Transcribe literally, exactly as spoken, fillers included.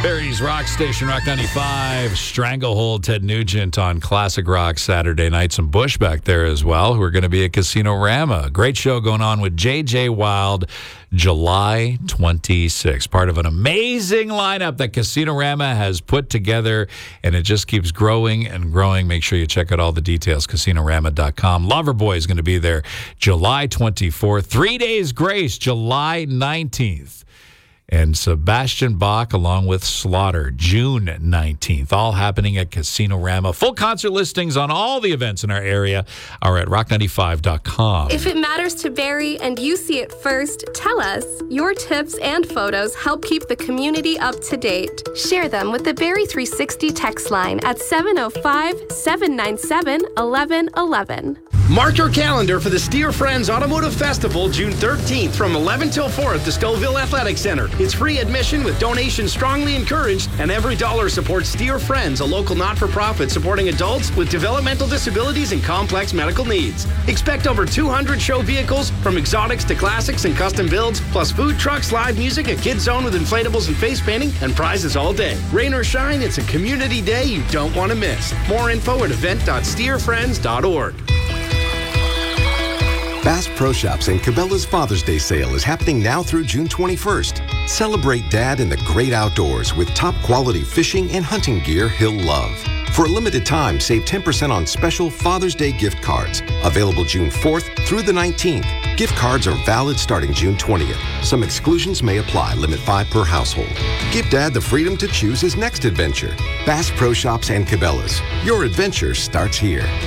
Barry's Rock Station, Rock ninety-five. Stranglehold, Ted Nugent on Classic Rock Saturday night. Some Bush back there as well, who are going to be at Casino Rama. Great show going on with J J Wild, July twenty-sixth. Part of an amazing lineup that Casino Rama has put together, and it just keeps growing and growing. Make sure you check out all the details, casino rama dot com. Loverboy is going to be there July twenty-fourth. Three Days Grace, July nineteenth. And Sebastian Bach along with Slaughter, June nineteenth. All happening at Casino Rama. Full concert listings on all the events in our area are at rock ninety-five dot com. If it matters to Barrie and you see it first, tell us. Your tips and photos help keep the community up to date. Share them with the Barrie three sixty text line at seven oh five, seven nine seven, one one one one. Mark your calendar for the Steer Friends Automotive Festival, June thirteenth from eleven till four at the Stouffville Athletic Center. It's free admission with donations strongly encouraged, and every dollar supports Steer Friends, a local not-for-profit supporting adults with developmental disabilities and complex medical needs. Expect over two hundred show vehicles, from exotics to classics and custom builds, plus food trucks, live music, a kids zone with inflatables and face painting, and prizes all day. Rain or shine, it's a community day you don't want to miss. More info at event dot steer friends dot org. Bass Pro Shops and Cabela's Father's Day sale is happening now through June twenty-first. Celebrate Dad in the great outdoors with top quality fishing and hunting gear he'll love. For a limited time, save ten percent on special Father's Day gift cards. Available June fourth through the nineteenth. Gift cards are valid starting June twentieth. Some exclusions may apply. Limit five per household. Give Dad the freedom to choose his next adventure. Bass Pro Shops and Cabela's. Your adventure starts here.